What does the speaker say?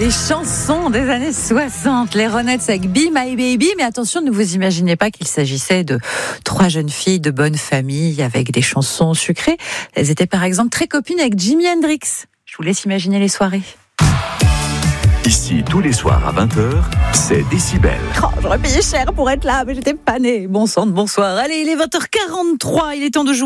Les chansons des années 60, les Ronettes avec Be My Baby, mais attention, ne vous imaginez pas qu'il s'agissait de 3 jeunes filles de bonne famille avec des chansons sucrées. Elles étaient par exemple très copines avec Jimi Hendrix. Je vous laisse imaginer les soirées. Ici, tous les soirs à 20h, c'est Décibel. Oh, j'aurais payé cher pour être là, mais j'étais pas née. Bon sang de bonsoir. Allez, il est 20h43, il est temps de jouer.